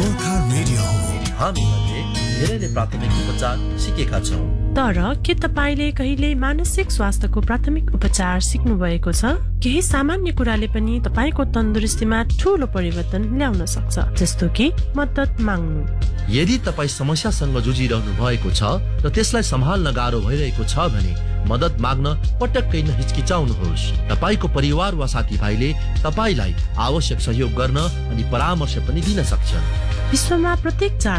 Gorkha radio हो। हामी मध्ये धेरैले प्राथमिक उपचार सिकेका छौँ। तर के तपाईले कहिले मानसिक स्वास्थ्यको प्राथमिक उपचार सिक्नु भएको छ? केही सामान्य कुराले पनि तपाईको तन्दुरुस्तीमा ठूलो परिवर्तन ल्याउन सक्छ, जस्तो कि मद्दत माग्नु। यदि तपाईँ समस्यासँग जुझिरहनु भएको छ र त्यसलाई सम्हाल्न गाह्रो भइरहेको छ भने मद्दत माग्न पटक्कै नहिचकिचाउनुहोस्। तपाईको परिवार वा साथीभाइले तपाईलाई आवश्यक सहयोग गर्न अनि परामर्श पनि दिन सक्छन्। विश्वमा प्रत्येक